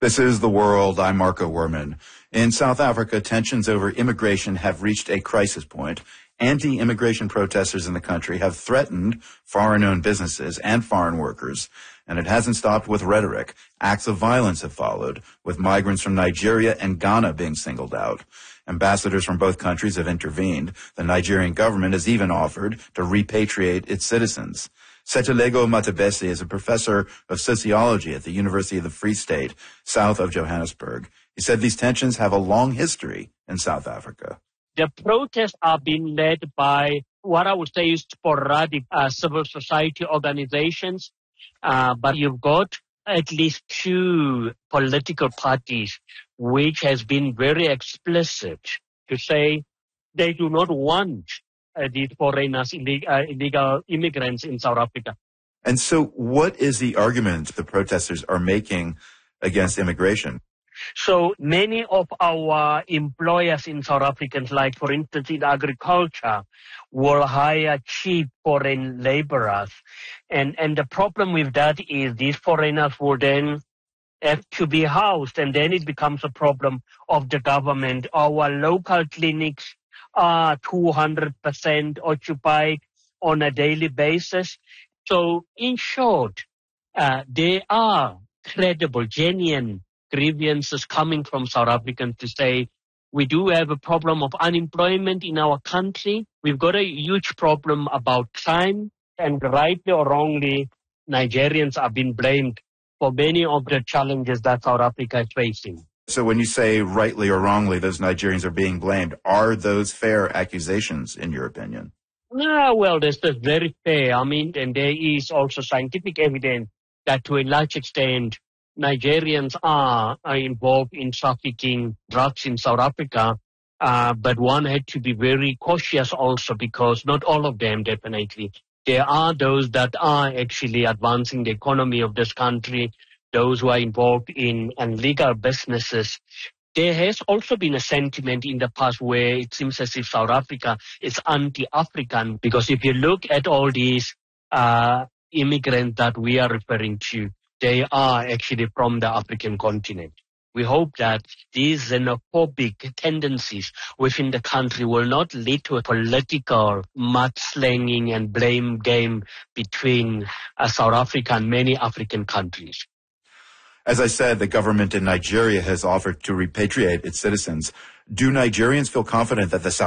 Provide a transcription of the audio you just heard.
This is The World. I'm Marco Werman. In South Africa, tensions over immigration have reached a crisis point. Anti-immigration protesters in the country have threatened foreign-owned businesses and foreign workers, and it hasn't stopped with rhetoric. Acts of violence have followed, with migrants from Nigeria and Ghana being singled out. Ambassadors from both countries have intervened. The Nigerian government has even offered to repatriate its citizens. Setulego Matabesi is a professor of sociology at the University of the Free State, south of Johannesburg. He said these tensions have a long history in South Africa. The protests are being led by what I would say is sporadic civil society organizations, but you've got at least two political parties which has been very explicit to say they do not want these foreigners, illegal immigrants in South Africa. And so what is the argument the protesters are making against immigration? So many of our employers in South Africa, like for instance in agriculture, will hire cheap foreign laborers. And the problem with that is these foreigners will then have to be housed, and then it becomes a problem of the government. Our local clinics are 200% occupied on a daily basis. So in short, there are credible, genuine grievances coming from South Africans to say, we do have a problem of unemployment in our country. We've got a huge problem about crime, and rightly or wrongly, Nigerians are being blamed for many of the challenges that South Africa is facing. So when you say rightly or wrongly those Nigerians are being blamed, are those fair accusations in your opinion? Well, that's very fair. I mean, and there is also scientific evidence that to a large extent, Nigerians are involved in trafficking drugs in South Africa, but one had to be very cautious also because not all of them, definitely. There are those that are actually advancing the economy of this country, those who are involved in illegal businesses. There has also been a sentiment in the past where it seems as if South Africa is anti-African, because if you look at all these immigrants that we are referring to, they are actually from the African continent. We hope that these xenophobic tendencies within the country will not lead to a political mudslinging and blame game between South Africa and many African countries. As I said, the government in Nigeria has offered to repatriate its citizens. Do Nigerians feel confident that the South